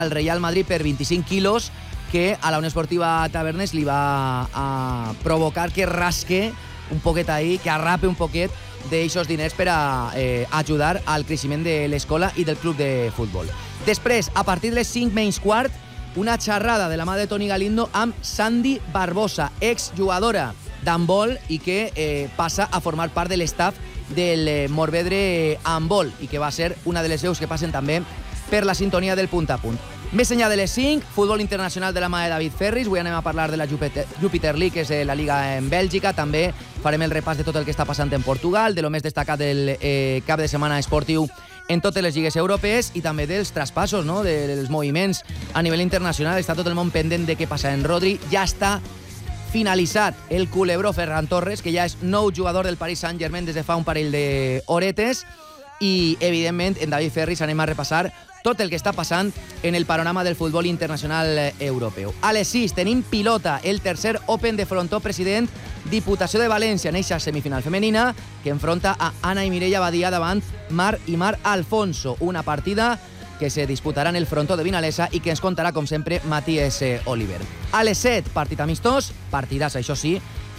al Real Madrid per 25 quilos, que a la Unió Esportiva Tavernes li va a provocar que rasque un poquet ahí, que arrape un poquet d'eixos diners per a ajudar al creixement de l'escola i del club de futbol. Després, a partir de les 5:15, una xerrada de la mà de Toni Galindo amb Sandy Barbosa, exjugadora d'handbol i que passa a formar part de l'estaf del Morvedre Handbol i que va ser una de les veus que passen també per la sintonia del punt a punt. Més enllà de les 5, futbol internacional de la mà de David Ferris. Avui anem a parlar de la Jupiter League, que és la Liga en Bèlgica. També farem el repàs de tot el que està passant en Portugal, de lo més destacat del cap de setmana esportiu en totes les lligues europees i també dels traspassos, no? Dels moviments a nivell internacional. Està tot el món pendent de què passa en Rodri. Ja està finalitzat el culebró Ferran Torres, que ja és nou jugador del Paris Saint-Germain des de fa un parell d'horetes. I, evidentment, en David Ferris anem a repassar tot el que està passant en el panorama del futbol internacional europeu. A les 6 tenim pilota, el tercer Open de Frontó President, Diputació de València en eixa semifinal femenina, que enfronta a Anna i Mireia Badia davant Mar i Mar Alfonso. Una partida que se disputarà en el Frontó de Vinalesa i que ens contarà, com sempre, Matías Oliver. A les 7, partit amistós, partidàs, això sí,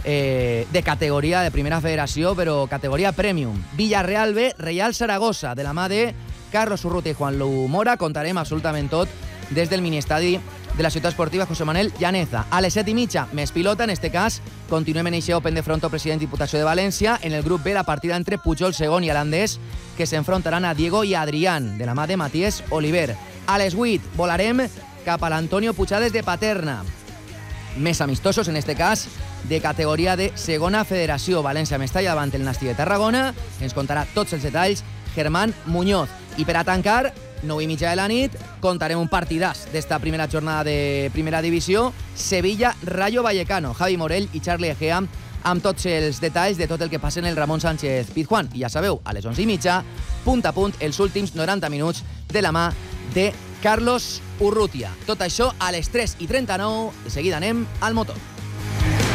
de categoria de primera federació, però categoria premium. Villarreal B, Reial Saragossa, de la mà de Carlos Urrutia i Juan Lu Mora. Contarem absolutament tot des del miniestadi de la ciutat esportiva José Manuel Llaneza. A les 7:30, més pilota, en este cas continuem en eixe Open de Frontó President Diputació de València. En el grup B, la partida entre Pujol segon i Alandés, que s'enfrontaran a Diego i Adrián, de la mà de Matías Oliver. A les 8 volarem cap a l'Antonio Puigades de Paterna. Més amistosos, en este cas, de categoria de segona federació. València-Mestalla davant el Nasti de Tarragona. Ens contarà tots els detalls Germán Muñoz. I per a tancar, 9:30 de la nit, contarem un partidàs d'esta primera jornada de primera divisió. Sevilla-Rayo Vallecano. Javi Morell i Charlie Egea amb tots els detalls de tot el que passa en el Ramon Sánchez Pizjuán. I ja sabeu, a les 11:30, punt a punt, els últims 90 minuts de la mà de Carlos Urrutia. Tot això a les 3:39. De seguida anem al motor.